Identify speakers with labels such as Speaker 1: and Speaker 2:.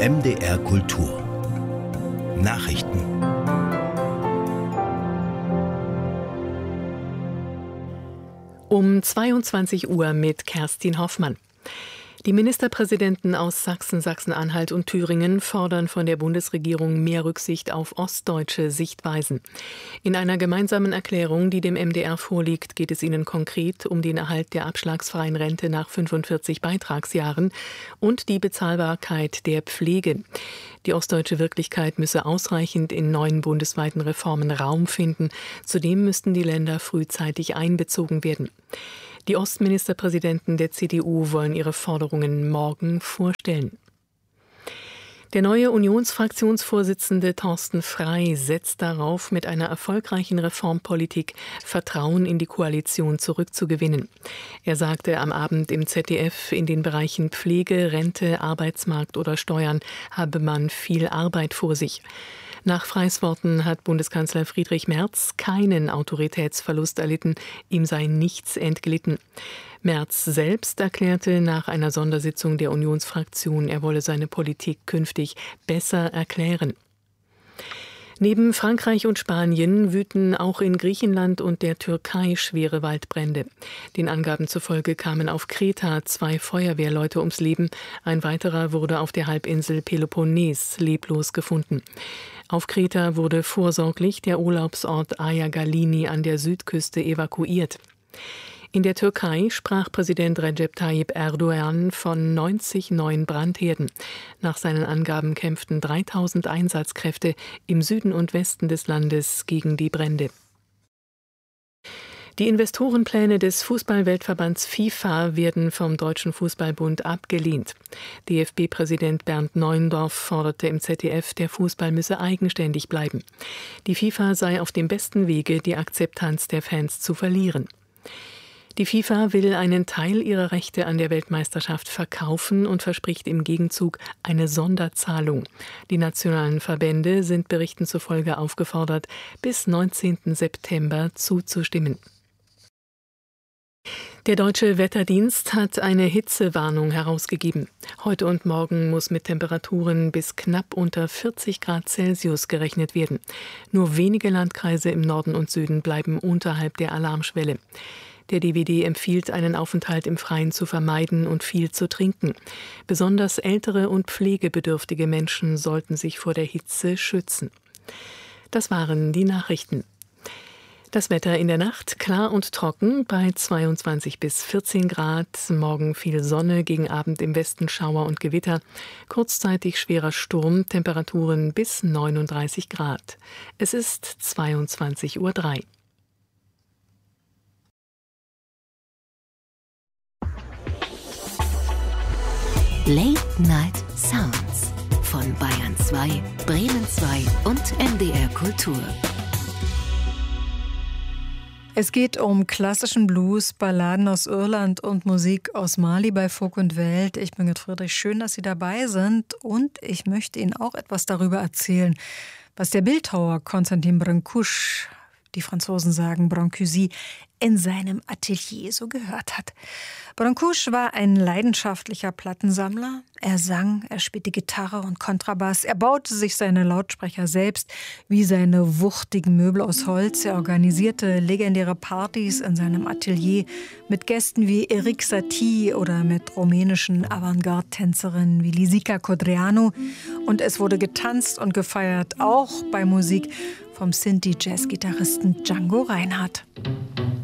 Speaker 1: MDR Kultur Nachrichten.
Speaker 2: Um 22 Uhr mit Kerstin Hoffmann. Die Ministerpräsidenten aus Sachsen, Sachsen-Anhalt und Thüringen fordern von der Bundesregierung mehr Rücksicht auf ostdeutsche Sichtweisen. In einer gemeinsamen Erklärung, die dem MDR vorliegt, geht es ihnen konkret um den Erhalt der abschlagsfreien Rente nach 45 Beitragsjahren und die Bezahlbarkeit der Pflege. Die ostdeutsche Wirklichkeit müsse ausreichend in neuen bundesweiten Reformen Raum finden. Zudem müssten die Länder frühzeitig einbezogen werden. Die Ostministerpräsidenten der CDU wollen ihre Forderungen morgen vorstellen. Der neue Unionsfraktionsvorsitzende Thorsten Frey setzt darauf, mit einer erfolgreichen Reformpolitik Vertrauen in die Koalition zurückzugewinnen. Er sagte am Abend im ZDF, in den Bereichen Pflege, Rente, Arbeitsmarkt oder Steuern habe man viel Arbeit vor sich. Nach Freys Worten hat Bundeskanzler Friedrich Merz keinen Autoritätsverlust erlitten, ihm sei nichts entglitten. Merz selbst erklärte nach einer Sondersitzung der Unionsfraktion, er wolle seine Politik künftig besser erklären. Neben Frankreich und Spanien wüten auch in Griechenland und der Türkei schwere Waldbrände. Den Angaben zufolge kamen auf Kreta 2 Feuerwehrleute ums Leben. Ein weiterer wurde auf der Halbinsel Peloponnes leblos gefunden. Auf Kreta wurde vorsorglich der Urlaubsort Ayagalini an der Südküste evakuiert. In der Türkei sprach Präsident Recep Tayyip Erdogan von 90 neuen Brandherden. Nach seinen Angaben kämpften 3000 Einsatzkräfte im Süden und Westen des Landes gegen die Brände. Die Investorenpläne des Fußball-Weltverbands FIFA werden vom Deutschen Fußballbund abgelehnt. DFB-Präsident Bernd Neuendorf forderte im ZDF, der Fußball müsse eigenständig bleiben. Die FIFA sei auf dem besten Wege, die Akzeptanz der Fans zu verlieren. Die FIFA will einen Teil ihrer Rechte an der Weltmeisterschaft verkaufen und verspricht im Gegenzug eine Sonderzahlung. Die nationalen Verbände sind Berichten zufolge aufgefordert, bis 19. September zuzustimmen. Der Deutsche Wetterdienst hat eine Hitzewarnung herausgegeben. Heute und morgen muss mit Temperaturen bis knapp unter 40 Grad Celsius gerechnet werden. Nur wenige Landkreise im Norden und Süden bleiben unterhalb der Alarmschwelle. Der DWD empfiehlt, einen Aufenthalt im Freien zu vermeiden und viel zu trinken. Besonders ältere und pflegebedürftige Menschen sollten sich vor der Hitze schützen. Das waren die Nachrichten. Das Wetter in der Nacht klar und trocken bei 22 bis 14 Grad. Morgen viel Sonne, gegen Abend im Westen Schauer und Gewitter. Kurzzeitig schwerer Sturm, Temperaturen bis 39 Grad. Es ist 22:03 Uhr.
Speaker 3: Late Night Sounds von Bayern 2, Bremen 2 und MDR Kultur.
Speaker 4: Es geht um klassischen Blues, Balladen aus Irland und Musik aus Mali bei Folk und Welt. Ich bin Gerd Friedrich, schön, dass Sie dabei sind und ich möchte Ihnen auch etwas darüber erzählen, was der Bildhauer Constantin Brancusi, die Franzosen sagen Brancusi, in seinem Atelier so gehört hat. Brancusi war ein leidenschaftlicher Plattensammler. Er sang, er spielte Gitarre und Kontrabass. Er baute sich seine Lautsprecher selbst wie seine wuchtigen Möbel aus Holz. Er organisierte legendäre Partys in seinem Atelier mit Gästen wie Erik Satie oder mit rumänischen Avantgarde-Tänzerinnen wie Lisica Codreanu. Und es wurde getanzt und gefeiert, auch bei Musik vom Sinti-Jazz-Gitarristen Django Reinhardt.